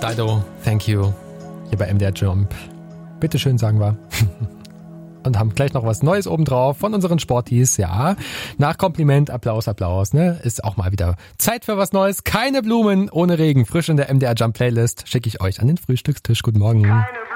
Dido, thank you. Hier bei MDR Jump. Bitteschön, sagen wir. Und haben gleich noch was Neues obendrauf von unseren Sporties. Ja, nach Kompliment, Applaus, Applaus. Ne? Ist auch mal wieder Zeit für was Neues. Keine Blumen ohne Regen. Frisch in der MDR Jump Playlist schicke ich euch an den Frühstückstisch. Guten Morgen. Keine